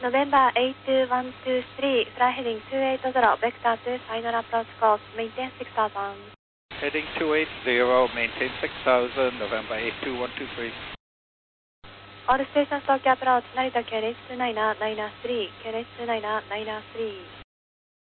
November 82123, fly heading 280, vector to final approach course, maintain 6000. Heading 280, maintain 6000, November 82123. All stations Tokyo approach, Narita KLH29993, KLH29993.